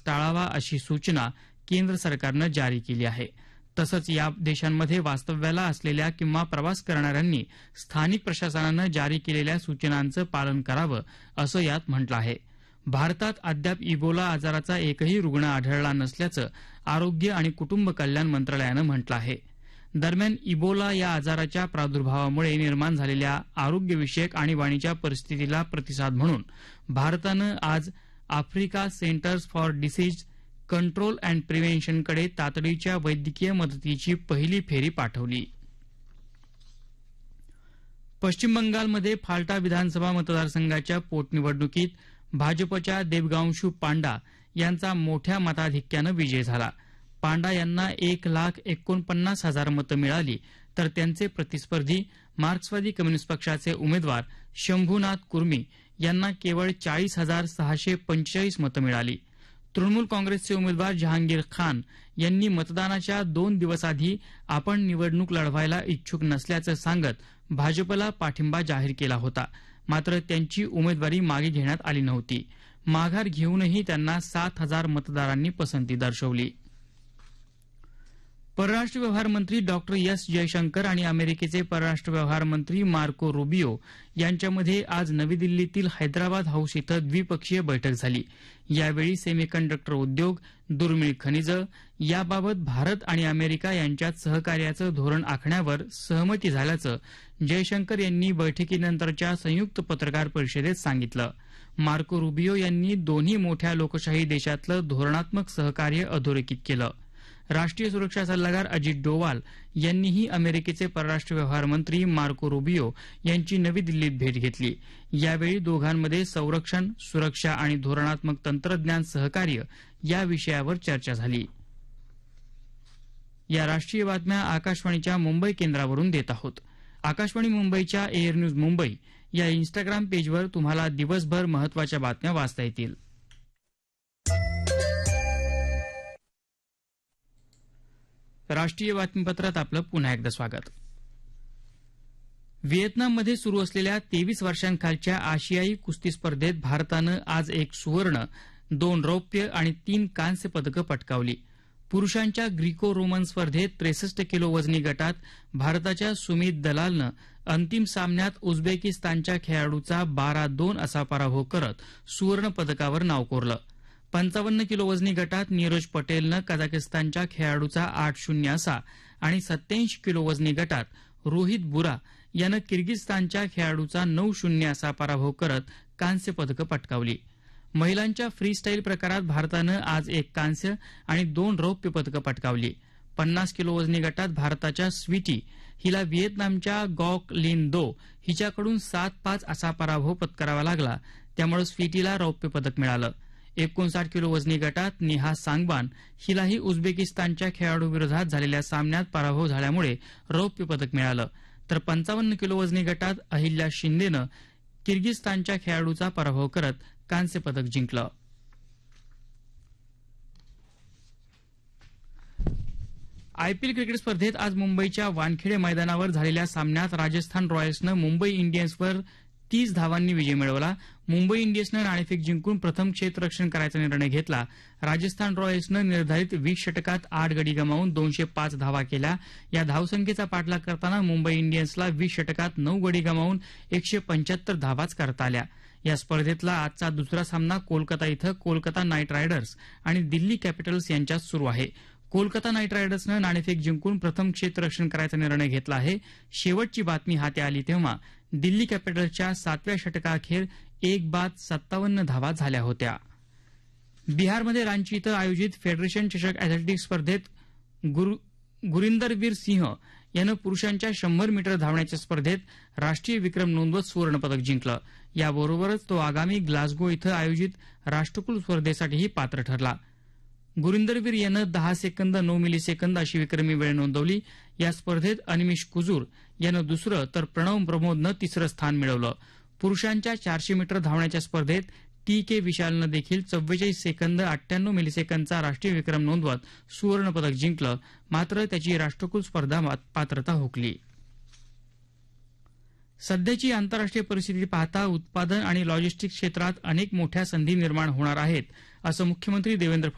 टाळावा अशी सूचना केंद्र सरकारनं जारी केली आहे. तसंच या देशांमध्ये वास्तव्याला असलेल्या किंवा प्रवास करणाऱ्यांनी स्थानिक प्रशासनानं जारी केलेल्या सूचनांचं पालन करावं असं यात म्हटलं आहे. भारतात अद्याप इबोला आजाराचा एकही रुग्ण आढळला नसल्याचं आरोग्य आणि कुटुंब कल्याण मंत्रालयानं म्हटलं आहे. दरम्यान इबोला या आजाराच्या प्रादुर्भावामुळे निर्माण झालेल्या आरोग्यविषयक आणीबाणीच्या परिस्थितीला प्रतिसाद म्हणून भारतानं आज Africa centres for disease control and प्रिव्हेन्शनकडे तातडीच्या वैद्यकीय मदतीची पहिली फेरी पाठवली. पश्चिम बंगालमध्ये फाल्टा विधानसभा मतदारसंघाच्या पोटनिवडणुकीत भाजपच्या देबगांशू पांडा यांचा मोठ्या मताधिक्यानं विजय झाला. पांडा यांना 1,49,000 मतं मिळाली तर त्यांचे प्रतिस्पर्धी मार्क्सवादी कम्युनिस्ट पक्षाचे उमेदवार शंभूनाथ कुर्मी यांना केवळ 40,645 मतं मिळाली. तृणमूल काँग्रेसचे उमेदवार जहांगीर खान यांनी मतदानाच्या 2 दिवस आधी आपण निवडणूक लढवायला इच्छुक नसल्याचं सांगत भाजपला पाठिंबा जाहीर केला होता. मात्र त्यांची उमेदवारी मागे घेण्यात आली नव्हती. माघार घेऊनही त्यांना 7,000 मतदारांनी पसंती दर्शवली. परराष्ट्र व्यवहार मंत्री डॉक्टर एस जयशंकर आणि अमेरिकेचे परराष्ट्र व्यवहार मंत्री मार्को रुबियो यांच्यामध्ये आज नवी दिल्लीतील हैदराबाद हाऊस इथं द्विपक्षीय बैठक झाली. यावेळी सेमीकंडक्टर उद्योग, दुर्मिळ खनिजं याबाबत भारत आणि अमेरिका यांच्यात सहकार्याचं धोरण आखण्यावर सहमती झाल्याचं जयशंकर यांनी बैठकीनंतरच्या संयुक्त पत्रकार परिषदेत सांगितलं. मार्को रुबियो यांनी दोन्ही मोठ्या लोकशाही देशातलं धोरणात्मक सहकार्य अधोरेखित केलं. राष्ट्रीय सुरक्षा सल्लागार अजित डोवाल यांनीही अमेरिकेचे परराष्ट्र व्यवहार मंत्री मार्को रुबियो यांची नवी दिल्लीत भेट घेतली. यावेळी दोघांमध्ये संरक्षण, सुरक्षा आणि धोरणात्मक तंत्रज्ञान सहकार्य या विषयावर चर्चा झाली. या राष्ट्रीय बातम्या आकाशवाणीच्या मुंबई केंद्रावरून देत आहोत. आकाशवाणी मुंबईच्या एअर न्यूज मुंबई या इन्स्टाग्राम पेजवर तुम्हाला दिवसभर महत्वाच्या बातम्या वाचता येतील. राष्ट्रीय बातमीपत्रात आपलं पुन्हा एकदा स्वागत. व्हिएतनाममध्ये सुरू असलेल्या 23 वर्षांखालच्या आशियाई कुस्ती स्पर्धेत भारतानं आज 1 सुवर्ण, 2 रौप्य आणि 3 कांस्य पदकं पटकावली. पुरुषांच्या ग्रीको रोमन स्पर्धेत 63 किलो वजनी गटात भारताच्या सुमित दलालनं अंतिम सामन्यात उझबेकिस्तानच्या खेळाडूचा 12-2 असा पराभव करत सुवर्ण पदकावर नाव कोरलं. 55 किलो वजनी गटात नीरज पटेलनं कझाकिस्तानच्या खेळाडूचा 8-0 असा आणि 87 किलो वजनी गटात रोहित बुरा यानं किर्गिस्तानच्या खेळाडूचा 9-0 असा पराभव करत कांस्य पदकं पटकावली. महिलांच्या फ्रीस्टाईल प्रकारात भारतानं आज 1 कांस्य आणि 2 रौप्य पदकं पटकावली. 50 किलो वजनी गटात भारताच्या स्वीटी हिला व्हिएतनामच्या गॉक लिन दो हिच्याकडून 7-5 असा पराभव पत्करावा लागला. त्यामुळे स्वीटीला रौप्य पदक मिळालं. 59 किलो वजनी गटात नेहा सांगबान हिलाही उझबेकिस्तानच्या खेळाडूविरोधात झालेल्या सामन्यात पराभव झाल्यामुळे रौप्य पदक मिळालं. तर 55 किलो वजनी गटात अहिल्या शिंदेनं किर्गिस्तानच्या खेळाडूचा पराभव करत कांस्य पदक जिंकलं. आयपीएल क्रिकेट स्पर्धेत आज मुंबईच्या वानखेडे मैदानावर झालेल्या सामन्यात राजस्थान रॉयल्सनं मुंबई इंडियन्सवर 30 धावांनी विजय मिळवला. मुंबई इंडियन्सनं नाणेफेक जिंकून प्रथम क्षेत्ररक्षण करायचा निर्णय घेतला. राजस्थान रॉयल्सनं निर्धारित 20 षटकात 8 गडी गमावून 205 धावा केल्या. या धावसंख्येचा पाठलाग करताना मुंबई इंडियन्सला 20 षटकात 9 गडी गमावून 175 धावाच करता आल्या. या स्पर्धेतला आजचा दुसरा सामना कोलकाता इथं कोलकाता नाईट रायडर्स आणि दिल्ली कॅपिटल्स यांच्यात सुरू आहे. कोलकाता नाईट रायडर्सनं नाणेफेक जिंकून प्रथम क्षेत्ररक्षण करायचा निर्णय घेतला आहे. शेवटची बातमी हाती आली तेव्हा दिल्ली कॅपिटल्सच्या 7व्या षटकाअखेर 1 बाद 57 धावा झाल्या होत्या. बिहारमध्ये रांची इथं आयोजित फेडरेशन चषक अॅथलेटिक्स स्पर्धेत गुरिंदरवीर सिंह यानं पुरुषांच्या 100 मीटर धावण्याच्या स्पर्धेत राष्ट्रीय विक्रम नोंदवत सुवर्णपदक जिंकलं. याबरोबरच तो आगामी ग्लासगो इथं आयोजित राष्ट्रकुल स्पर्धेसाठीही पात्र ठरला. गुरिंदरवीर यानं 10 सेकंद 9 मिलीसेकंद अशी विक्रमी वेळ नोंदवली. या स्पर्धेत अनिमिष कुजूर यानं दुसरं तर प्रणव प्रमोदनं तिसरं स्थान मिळवलं. पुरुषांच्या 400 मीटर धावण्याच्या स्पर्धेत टी.के. विशालनं देखील 44 सेकंद 98 मिलीसेकंदचा राष्ट्रीय विक्रम नोंदवत सुवर्णपदक जिंकलं. मात्र त्याची राष्ट्रकुल स्पर्धा पात्रता हुकली. सध्याची आंतरराष्ट्रीय परिस्थिती पाहता उत्पादन आणि लॉजिस्टिक्स क्षेत्रात अनेक मोठ्या संधी निर्माण होणार आहेत असं मुख्यमंत्री देवेंद्र